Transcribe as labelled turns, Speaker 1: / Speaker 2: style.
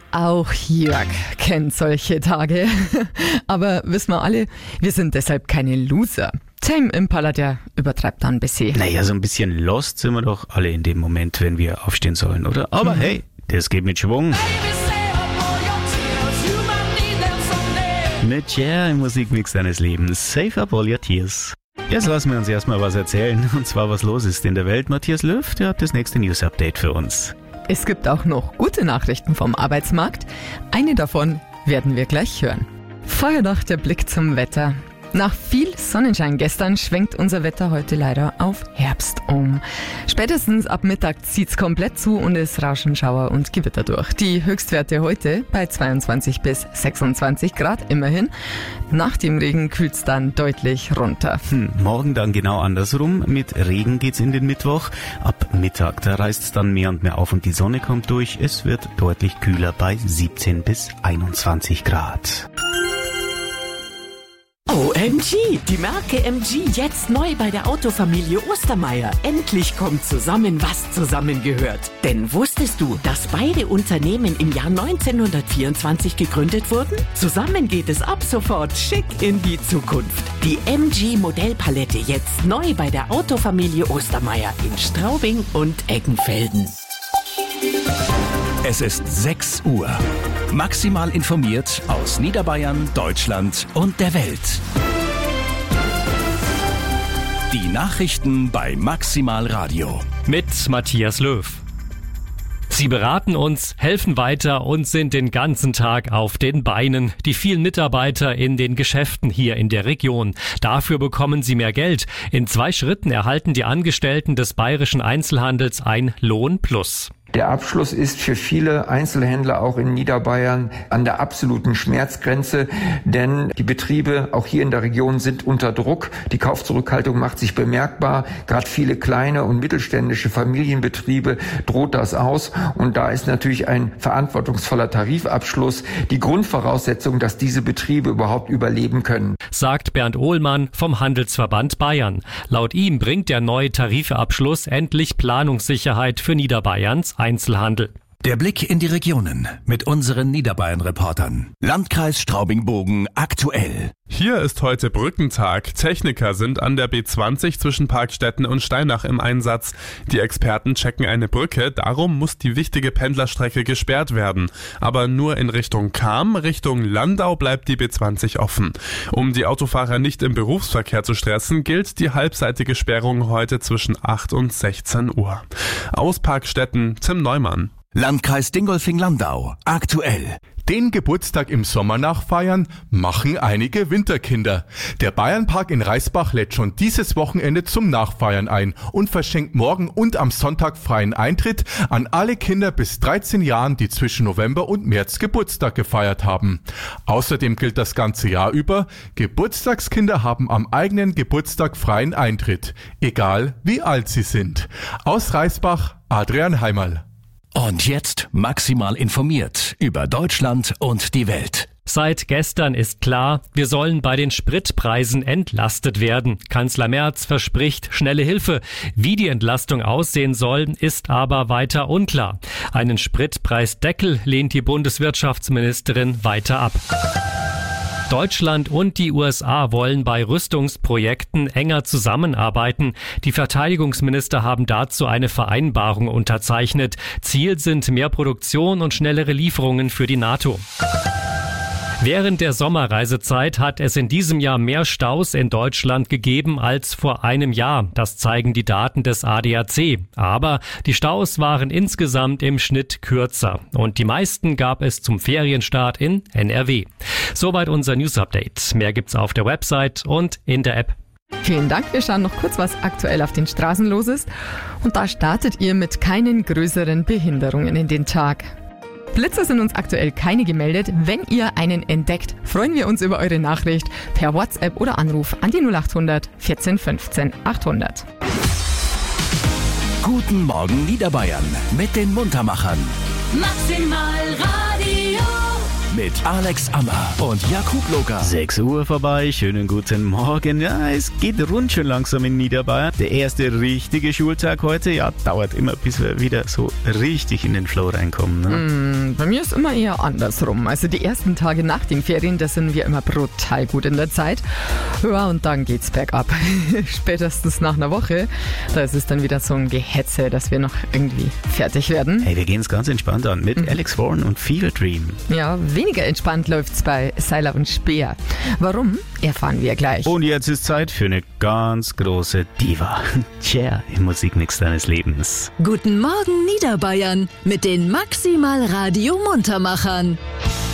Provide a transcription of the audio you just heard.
Speaker 1: Auch Jörg kennt solche Tage. Aber wissen wir alle, wir sind deshalb keine Loser. Tame Impala, der übertreibt da ein bisschen.
Speaker 2: Naja, so ein bisschen lost sind wir doch alle in dem Moment, wenn wir aufstehen sollen, oder? Aber hey, das geht mit Schwung. Mit Cher im Musikmix deines Lebens. Save up all your tears. Jetzt lassen wir uns erstmal was erzählen, und zwar was los ist in der Welt. Matthias Löw, der hat das nächste News-Update für uns.
Speaker 1: Es gibt auch noch gute Nachrichten vom Arbeitsmarkt. Eine davon werden wir gleich hören. Vorher noch der Blick zum Wetter. Nach viel Sonnenschein gestern schwenkt unser Wetter heute leider auf Herbst um. Spätestens ab Mittag zieht's komplett zu und es rauschen Schauer und Gewitter durch. Die Höchstwerte heute bei 22 bis 26 Grad immerhin. Nach dem Regen kühlt's dann deutlich runter.
Speaker 2: Morgen dann genau andersrum. Mit Regen geht's in den Mittwoch. Ab Mittag, da reißt's dann mehr und mehr auf und die Sonne kommt durch. Es wird deutlich kühler bei 17 bis 21 Grad.
Speaker 3: OMG, die Marke MG jetzt neu bei der Autofamilie Ostermeier. Endlich kommt zusammen, was zusammengehört. Denn wusstest du, dass beide Unternehmen im Jahr 1924 gegründet wurden? Zusammen geht es ab sofort schick in die Zukunft. Die MG Modellpalette jetzt neu bei der Autofamilie Ostermeier in Straubing und Eggenfelden.
Speaker 4: Es ist 6 Uhr. Maximal informiert aus Niederbayern, Deutschland und der Welt. Die Nachrichten bei Maximal Radio.
Speaker 5: Mit Matthias Löw. Sie beraten uns, helfen weiter und sind den ganzen Tag auf den Beinen. Die vielen Mitarbeiter in den Geschäften hier in der Region. Dafür bekommen sie mehr Geld. In 2 Schritten erhalten die Angestellten des bayerischen Einzelhandels ein Lohnplus.
Speaker 6: Der Abschluss ist für viele Einzelhändler auch in Niederbayern an der absoluten Schmerzgrenze, denn die Betriebe auch hier in der Region sind unter Druck. Die Kaufzurückhaltung macht sich bemerkbar. Gerade viele kleine und mittelständische Familienbetriebe droht das aus. Und da ist natürlich ein verantwortungsvoller Tarifabschluss die Grundvoraussetzung, dass diese Betriebe überhaupt überleben können.
Speaker 5: Sagt Bernd Ohlmann vom Handelsverband Bayern. Laut ihm bringt der neue Tarifabschluss endlich Planungssicherheit für Niederbayerns Einzelhandel.
Speaker 4: Der Blick in die Regionen mit unseren Niederbayern-Reportern. Landkreis Straubing-Bogen aktuell.
Speaker 7: Hier ist heute Brückentag. Techniker sind an der B20 zwischen Parkstetten und Steinach im Einsatz. Die Experten checken eine Brücke, darum muss die wichtige Pendlerstrecke gesperrt werden. Aber nur in Richtung Cham, Richtung Landau bleibt die B20 offen. Um die Autofahrer nicht im Berufsverkehr zu stressen, gilt die halbseitige Sperrung heute zwischen 8 und 16 Uhr. Aus Parkstetten Tim Neumann.
Speaker 4: Landkreis Dingolfing-Landau aktuell.
Speaker 8: Den Geburtstag im Sommer nachfeiern machen einige Winterkinder. Der Bayernpark in Reisbach lädt schon dieses Wochenende zum Nachfeiern ein und verschenkt morgen und am Sonntag freien Eintritt an alle Kinder bis 13 Jahren, die zwischen November und März Geburtstag gefeiert haben. Außerdem gilt das ganze Jahr über, Geburtstagskinder haben am eigenen Geburtstag freien Eintritt, egal wie alt sie sind. Aus Reisbach, Adrian Heimerl.
Speaker 4: Und jetzt maximal informiert über Deutschland und die Welt.
Speaker 5: Seit gestern ist klar, wir sollen bei den Spritpreisen entlastet werden. Kanzler Merz verspricht schnelle Hilfe. Wie die Entlastung aussehen soll, ist aber weiter unklar. Einen Spritpreisdeckel lehnt die Bundeswirtschaftsministerin weiter ab. Deutschland und die USA wollen bei Rüstungsprojekten enger zusammenarbeiten. Die Verteidigungsminister haben dazu eine Vereinbarung unterzeichnet. Ziel sind mehr Produktion und schnellere Lieferungen für die NATO. Während der Sommerreisezeit hat es in diesem Jahr mehr Staus in Deutschland gegeben als vor einem Jahr. Das zeigen die Daten des ADAC. Aber die Staus waren insgesamt im Schnitt kürzer. Und die meisten gab es zum Ferienstart in NRW. Soweit unser News-Update. Mehr gibt's auf der Website und in der App.
Speaker 1: Vielen Dank, wir schauen noch kurz, was aktuell auf den Straßen los ist. Und da startet ihr mit keinen größeren Behinderungen in den Tag. Blitzer sind uns aktuell keine gemeldet. Wenn ihr einen entdeckt, freuen wir uns über eure Nachricht per WhatsApp oder Anruf an die 0800 14 15 800.
Speaker 4: Guten Morgen Niederbayern mit den Muntermachern.
Speaker 9: Maximal Radio.
Speaker 4: mit Alex Ammer und Jakub Loga.
Speaker 2: 6 Uhr vorbei, schönen guten Morgen. Ja, es geht rund schon langsam in Niederbayern. Der erste richtige Schultag heute, ja, dauert immer, bis wir wieder so richtig in den Flow reinkommen. Ne?
Speaker 1: Bei mir ist immer eher andersrum. Also die ersten Tage nach den Ferien, da sind wir immer brutal gut in der Zeit. Ja, und dann geht's bergab. Spätestens nach einer Woche, da ist es dann wieder so ein Gehetze, dass wir noch irgendwie fertig werden.
Speaker 2: Hey, wir gehen es ganz entspannt an mit Alex Warren und Field Dream.
Speaker 1: Ja, weniger entspannt läuft's bei Seiler und Speer. Warum? Erfahren wir gleich.
Speaker 2: Und jetzt ist Zeit für eine ganz große Diva. Cher im Musikmix deines Lebens.
Speaker 9: Guten Morgen Niederbayern mit den Maximal Radio Muntermachern.